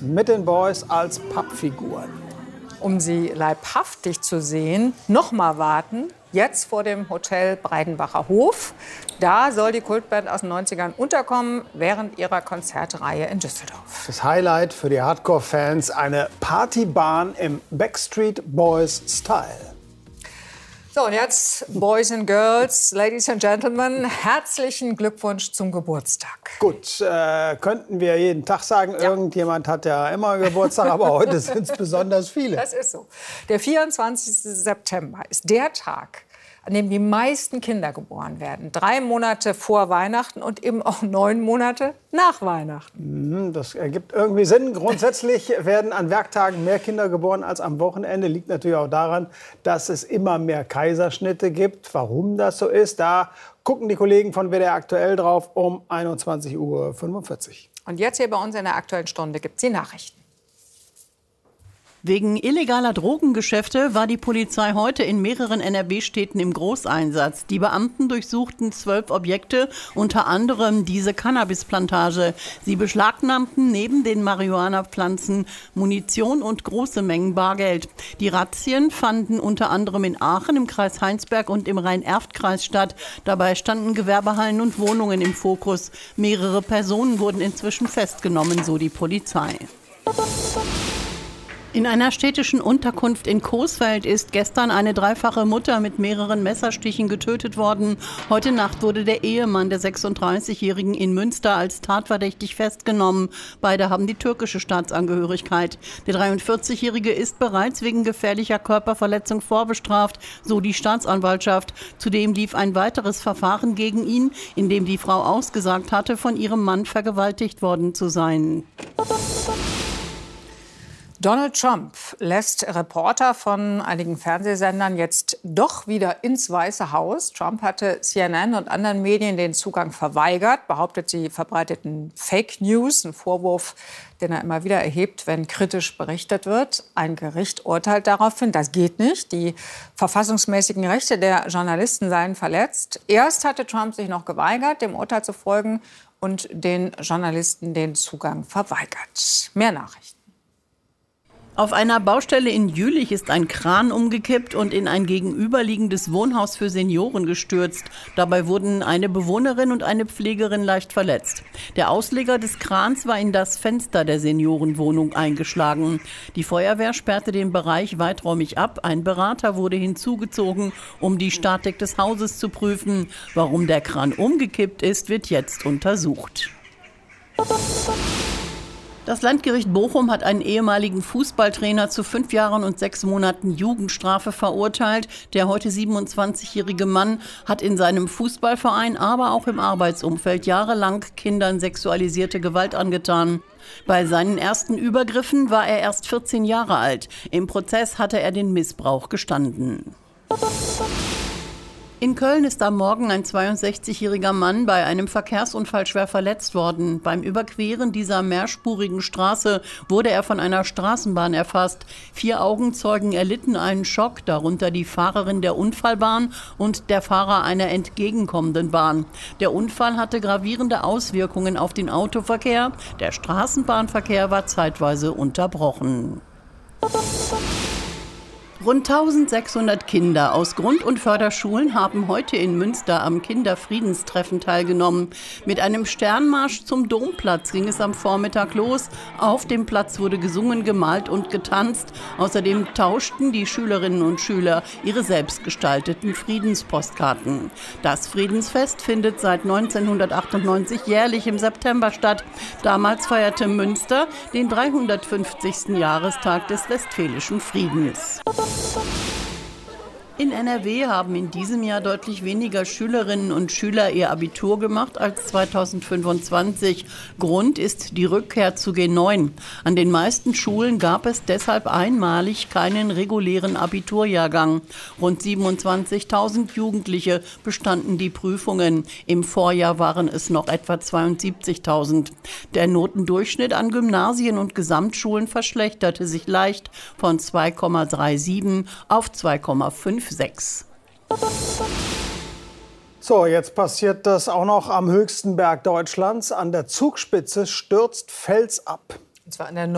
Girls mit den Boys als Pappfiguren. Um sie leibhaftig zu sehen, noch mal warten. Jetzt vor dem Hotel Breidenbacher Hof. Da soll die Kultband aus den 90ern unterkommen während ihrer Konzertreihe in Düsseldorf. Das Highlight für die Hardcore-Fans, eine Partybahn im Backstreet Boys-Style. So, und jetzt, Boys and Girls, Ladies and Gentlemen, herzlichen Glückwunsch zum Geburtstag. Gut, könnten wir jeden Tag sagen, irgendjemand hat ja immer Geburtstag, aber heute sind es besonders viele. Das ist so. Der 24. September ist der Tag, an dem die meisten Kinder geboren werden. 3 Monate vor Weihnachten und eben auch 9 Monate nach Weihnachten. Das ergibt irgendwie Sinn. Grundsätzlich werden an Werktagen mehr Kinder geboren als am Wochenende. Liegt natürlich auch daran, dass es immer mehr Kaiserschnitte gibt. Warum das so ist, da gucken die Kollegen von WDR aktuell drauf um 21:45 Uhr. Und jetzt hier bei uns in der Aktuellen Stunde gibt es die Nachrichten. Wegen illegaler Drogengeschäfte war die Polizei heute in mehreren NRW-Städten im Großeinsatz. Die Beamten durchsuchten 12 Objekte, unter anderem diese Cannabisplantage. Sie beschlagnahmten neben den Marihuana-Pflanzen Munition und große Mengen Bargeld. Die Razzien fanden unter anderem in Aachen, im Kreis Heinsberg und im Rhein-Erft-Kreis statt. Dabei standen Gewerbehallen und Wohnungen im Fokus. Mehrere Personen wurden inzwischen festgenommen, so die Polizei. In einer städtischen Unterkunft in Coesfeld ist gestern eine dreifache Mutter mit mehreren Messerstichen getötet worden. Heute Nacht wurde der Ehemann der 36-Jährigen in Münster als tatverdächtig festgenommen. Beide haben die türkische Staatsangehörigkeit. Der 43-Jährige ist bereits wegen gefährlicher Körperverletzung vorbestraft, so die Staatsanwaltschaft. Zudem lief ein weiteres Verfahren gegen ihn, in dem die Frau ausgesagt hatte, von ihrem Mann vergewaltigt worden zu sein. Donald Trump lässt Reporter von einigen Fernsehsendern jetzt doch wieder ins Weiße Haus. Trump hatte CNN und anderen Medien den Zugang verweigert, behauptet, sie verbreiteten Fake News, ein Vorwurf, den er immer wieder erhebt, wenn kritisch berichtet wird. Ein Gericht urteilt daraufhin, das geht nicht. Die verfassungsmäßigen Rechte der Journalisten seien verletzt. Erst hatte Trump sich noch geweigert, dem Urteil zu folgen und den Journalisten den Zugang verweigert. Mehr Nachrichten. Auf einer Baustelle in Jülich ist ein Kran umgekippt und in ein gegenüberliegendes Wohnhaus für Senioren gestürzt. Dabei wurden eine Bewohnerin und eine Pflegerin leicht verletzt. Der Ausleger des Krans war in das Fenster der Seniorenwohnung eingeschlagen. Die Feuerwehr sperrte den Bereich weiträumig ab. Ein Berater wurde hinzugezogen, um die Statik des Hauses zu prüfen. Warum der Kran umgekippt ist, wird jetzt untersucht. Das Landgericht Bochum hat einen ehemaligen Fußballtrainer zu 5 Jahren und 6 Monaten Jugendstrafe verurteilt. Der heute 27-jährige Mann hat in seinem Fußballverein, aber auch im Arbeitsumfeld jahrelang Kindern sexualisierte Gewalt angetan. Bei seinen ersten Übergriffen war er erst 14 Jahre alt. Im Prozess hatte er den Missbrauch gestanden. In Köln ist am Morgen ein 62-jähriger Mann bei einem Verkehrsunfall schwer verletzt worden. Beim Überqueren dieser mehrspurigen Straße wurde er von einer Straßenbahn erfasst. 4 Augenzeugen erlitten einen Schock, darunter die Fahrerin der Unfallbahn und der Fahrer einer entgegenkommenden Bahn. Der Unfall hatte gravierende Auswirkungen auf den Autoverkehr. Der Straßenbahnverkehr war zeitweise unterbrochen. Rund 1600 Kinder aus Grund- und Förderschulen haben heute in Münster am Kinderfriedenstreffen teilgenommen. Mit einem Sternmarsch zum Domplatz ging es am Vormittag los. Auf dem Platz wurde gesungen, gemalt und getanzt. Außerdem tauschten die Schülerinnen und Schüler ihre selbstgestalteten Friedenspostkarten. Das Friedensfest findet seit 1998 jährlich im September statt. Damals feierte Münster den 350. Jahrestag des Westfälischen Friedens. In NRW haben in diesem Jahr deutlich weniger Schülerinnen und Schüler ihr Abitur gemacht als 2025. Grund ist die Rückkehr zu G9. An den meisten Schulen gab es deshalb einmalig keinen regulären Abiturjahrgang. Rund 27.000 Jugendliche bestanden die Prüfungen. Im Vorjahr waren es noch etwa 72.000. Der Notendurchschnitt an Gymnasien und Gesamtschulen verschlechterte sich leicht von 2,37 auf 2,56. So, jetzt passiert das auch noch am höchsten Berg Deutschlands. An der Zugspitze stürzt Fels ab. Und zwar an der